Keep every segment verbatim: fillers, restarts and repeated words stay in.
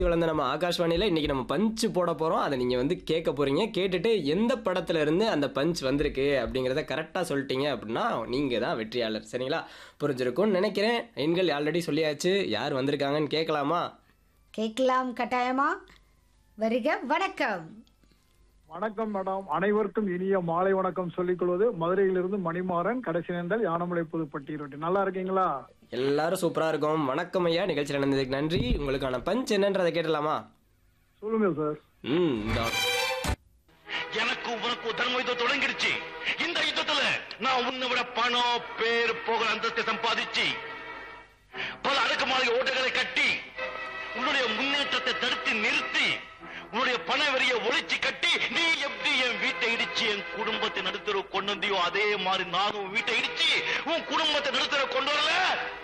வளர்ந்த நம்ம ஆகாஷ்வாணியில இன்னைக்கு நம்ம பஞ்ச் போட போறோம். அதை நீங்க வந்து கேட்க போறீங்க. கேட்டுட்டு எந்த படத்துல இருந்து அந்த பஞ்ச் வந்திருக்கு அப்படிங்கிறத கரெக்டா சொல்லிட்டீங்க அப்படின்னா நீங்க தான் வெற்றியாளர். சரிங்களா? புரிஞ்சிருக்கும்னு நினைக்கிறேன். எண்கள் ஆல்ரெடி சொல்லியாச்சு. யார் வந்திருக்காங்கன்னு கேட்கலாமா? கேட்கலாம் கட்டாயமா. வருக வணக்கம். வணக்கம் மேடம். அனைவருக்கும் இனிய மாலை வணக்கம் சொல்லிக் கொள்வது மதுரையிலிருந்து மணிமாறன், கடைசி நேர்ந்தால் யானமலை புதுப்பட்டி ரோட்டி. நல்லா இருக்கீங்களா? எல்லாரும் சூப்பரா இருக்கும். வணக்கம் ஐயா, நிகழ்ச்சியில் நடந்ததுக்கு நன்றி. உங்களுக்கான பஞ்ச் என்னன்றதை கேட்டலாமா? சொல்லுங்க சார். ம் இந்தா. எனக்கு உனக்கு தர்ம யுத்தம் தொடங்கிடுச்சு. இந்த யுத்தத்துல நான் உன்னை விட பணம் பேர் புகழ் அந்தஸ்தை சம்பாதிச்சு பல அடுக்குமாளிகை ஓட்டைகளை கட்டி உன்னுடைய முன்னேற்றத்தை தடுத்து நிறுத்தி உன்னுடைய பண வரிய ஒழிச்சு கட்டி நீ எப்படி என் வீட்டை இடிச்சு என் குடும்பத்தை நடுத்தர கொண்டு வந்தியோ அதே மாதிரி நானும் வீட்டை இடிச்சு உன் குடும்பத்தை நடுத்தர கொண்டு வரல.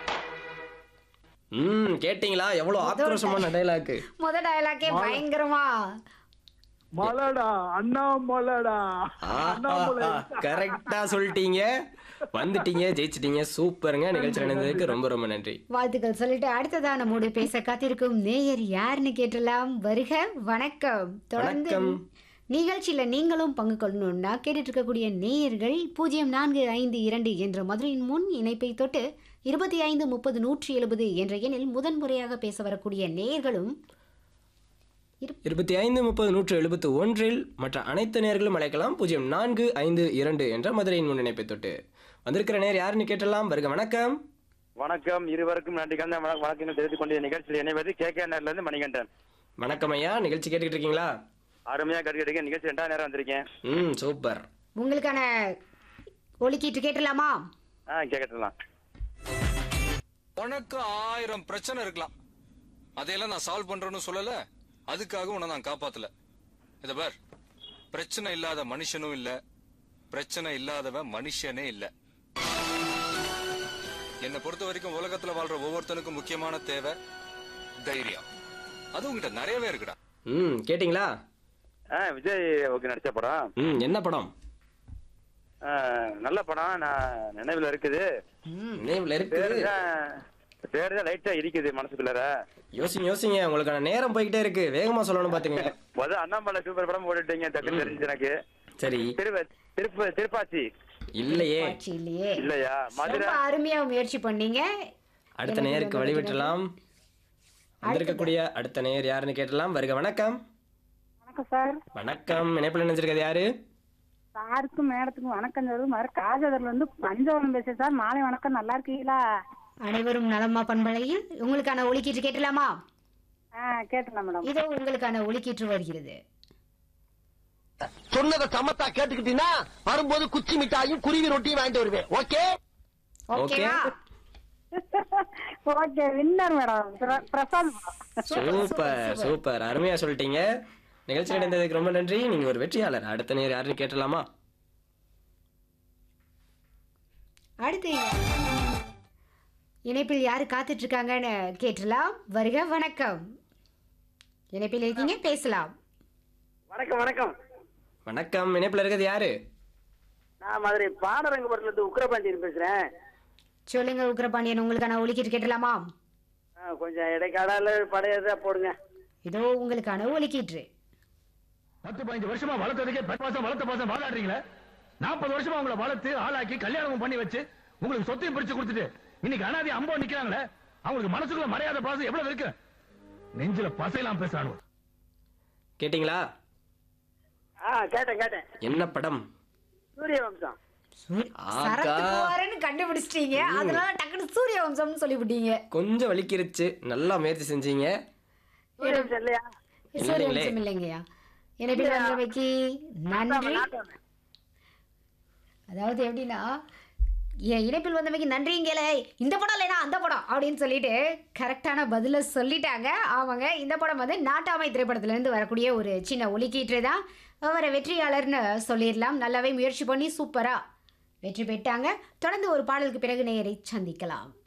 ம் கேட்டீங்களா? எவ்வளவு ஆக்ரோஷமான டைலாக். முத டயலாக்கே பயங்கரமா. மலடா அண்ணாமலடா அண்ணாமலை. கரெக்டா சொல்லிட்டீங்க. வந்துட்டீங்க, ஜெயிச்சிட்டீங்க. சூப்பருங்க. நிகழ்ச்சி நடந்ததுக்கு ரொம்ப ரொம்ப நன்றி. வாழ்த்துக்கள் சொல்லிட்டு அடுத்ததா நம்மோடு பேச காத்திருக்கும் நேயர் யாருன்னு கேட்டலாம். வருக வணக்கம். தொடர்ந்து வணக்கம். நிகழ்ச்சியில நீங்களும் பங்கு கொள்ளணும்னா கேட்டுட்டு இருக்கக்கூடிய நேயர்கள் பூஜ்ஜியம் நான்கு ஐந்து இரண்டு என்ற மதுரையின் முன் இணைப்பை தொட்டு இருபத்தி ஐந்து முப்பது நூற்றி எழுபது என்ற எண்ணில் முதன்முறையாக பேச வரக்கூடிய நேயர்களும் இருபத்தி ஐந்து முப்பது நூற்று எழுபத்து ஒன்றில் மற்ற அனைத்து நேர்களும் அழைக்கலாம். பூஜ்ஜியம் நான்கு ஐந்து இரண்டு என்ற மதுரையின் முன் இணைப்பை தொட்டு. வந்திருக்கிற நேர் யாருன்னு கேட்டலாம். வருக வணக்கம். வணக்கம். இருவருக்கும் நன்றி கலந்த வணக்கங்கள் தெரிவித்துக் கொண்டு நிகழ்ச்சியில் இணைவது கே கே நேர்ல இருந்து மணிகண்டன். வணக்கம் ஐயா. நிகழ்ச்சி கேட்டுக்கிட்டு இருக்கீங்களா? அருமையா கேட்டுக்கிட்டு நிகழ்ச்சி ரெண்டாவது நேரம் வந்திருக்கேன். ம் சூப்பர். உங்களுக்கான ஒலிக்கீட்டு கேட்டலாமா? ஆ கேட்கலாம். உனக்கு ஆயிரம் பிரச்சனை இருக்கலாம், அதையெல்லாம் நான் சால்வ் பண்றேன்னு சொல்லல. அதுக்காக உன்னை நான் காப்பாத்தல. இத பார், பிரச்சனை இல்லாத மனுஷனும் இல்ல, பிரச்சனை இல்லாதவன் மனுஷனே இல்ல. என்னை பொறுத்த வரைக்கும் உலகத்துல வாழ்ற ஒவ்வொருத்தனுக்கும் முக்கியமான தேவை தைரியம். அது உங்ககிட்ட நிறையவே இருக்குடா. ம் கேட்டிங்களா? ஆ விஜய் ஓகே நடிச்ச படம். ம் என்ன படம்? ஆ, நல்ல படம். நான் நினைவுல இருக்குது. நினைவுல இருக்கு. பேரு தான் லைட்டா இருக்குது மனசுக்குள்ளார. யோசிங்க யோசிங்க. உங்களுக்கான நேரம் போய்கிட்டே இருக்கு. வேகமா சொல்லணும் பாத்துங்க. முத அண்ணாமலை சூப்பர் படம் போட்டுட்டீங்க. டக்குன்னு தெரிஞ்சு எனக்கு. சரி. திருப்ப திருப்ப திருப்பாச்சி இல்லையே. காட்சி இல்லையே. இல்லையா? மதுரை. ரொம்ப அருமையா முயற்சி பண்ணீங்க. அடுத்த நேருக்கு வழிவிட்டலாம். வந்திருக்கக்கூடிய அடுத்த நேர் யாருன்னு கேட்டலாம். வருக வணக்கம். வணக்கம் சார். வணக்கம். இணைப்பில் நினைச்சிருக்கிறது யாரு? சாருக்கும் மேடத்துக்கும் வணக்கம் சார். மறு காஜதர்ல இருந்து பஞ்சவரம் பேசுறேன் சார். மாலை வணக்கம். நல்லா இருக்கீங்களா? அனைவரும் நலமா பண்பலையில் உங்களுக்கான ஒலிக்கீற்று கேட்டலாமா? ஆ கேட்டலாம் மேடம். இதோ உங்களுக்கான ஒலிக்கீற்று வருகிறது. சொன்னதை சமத்தா கேட்டுக்கிட்டீங்கன்னா வரும்போது குச்சி மிட்டாயும் குருவி ரொட்டியும் வாங்கிட்டு வருவேன். ஓகே ஓகேவா? ஓகே. Winner madam. பிர- பிரசாந்த் மேடம். Super super. அருமையா சொல்லிட்டீங்க. நிகழ்ச்சி நடந்ததுக்கு ரொம்ப நன்றி. நீங்க ஒரு வெற்றியாளர். அடுத்த நேர் யாருன்னு கேட்டலாமா? அடுத்து இணைப்பில் யாரு காத்துட்டு இருக்காங்கன்னு கேட்டலாம். வருக வணக்கம். இணைப்பில் இருக்கீங்க, பேசலாம். வணக்கம் வணக்கம். வணக்கம். இணைப்பில் இருக்கிறது யாரு? நான் மதுரை பாடரங்கபுரத்துல இருந்து உக்கிரபாண்டியன் பேசுறேன். சொல்லுங்க உக்ரபாண்டியன், உங்களுக்கான ஒலிக்கீற்று கேட்டலாமா? ஆ, கொஞ்சம் இடைக்காடால படையதா போடுங்க. இதோ உங்களுக்கான ஒலிக்கீற்று. பத்து பதினஞ்சு வருஷமா வளர்த்ததுக்கே பத்து மாசம் வளர்த்த மாசம் வாழாடுறீங்களே. நாற்பது வருஷமா உங்களை வளர்த்து ஆளாக்கி கல்யாணம் பண்ணி வச்சு உங்களுக்கு சொத்தையும் பிரிச்சு கொடுத்துட்டு இன்னைக்கு அனாதி அம்போ நிக்கிறாங்களே, அவங்களுக்கு மனசுக்குள்ள மரியாதை பாசம் எவ்வளவு இருக்கு? நெஞ்சில பசையெல்லாம் பேசுறாங்க. கேட்டீங்களா? ஆ கேட்டேன் கேட்டேன். என்ன படம்? சூரிய வம்சம். சரத்குமார்னு கண்டுபிடிச்சிட்டீங்க. அதனால டக்குனு சூரிய வம்சம்னு சொல்லிவிட்டீங்க. கொஞ்சம் வலிக்கிருச்சு. நல்லா முயற்சி செஞ்சீங்க. சூரிய வம்சம் இல்லையா? சூரிய வம்சம் இல்லைங்கய்யா. இணைப்பில் வந்தமைக்கு நன்றி. அதாவது எப்படின்னா, என் இணைப்பில் வந்தமைக்கு நன்றிங்களே, இந்த படம் இல்லைனா அந்த படம் அப்படின்னு சொல்லிட்டு கரெக்டான பதில சொல்லிட்டாங்க. ஆமாங்க, இந்த படம் வந்து நாட்டாமை திரைப்படத்திலேருந்து வரக்கூடிய ஒரு சின்ன ஒலிக்கீற்று தான். அவரை வெற்றியாளர்னு சொல்லிடலாம். நல்லாவே முயற்சி பண்ணி சூப்பராக வெற்றி பெற்றாங்க. தொடர்ந்து ஒரு பாடலுக்கு பிறகு நேயரை சந்திக்கலாம்.